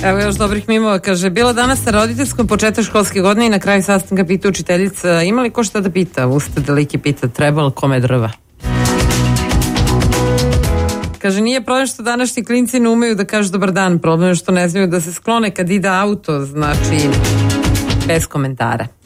Evo još dobrih mimova, kaže, bila danas na roditeljskom početak školske godine i na kraju sastanka pita učiteljica, ima li ko šta da pita? Usta deliki pita, trebalo kome drva? Kaže, nije problem što današnji klinci ne umeju da kažu dobar dan, problem je što ne znaju da se sklone kad ide auto, znači bez komentara.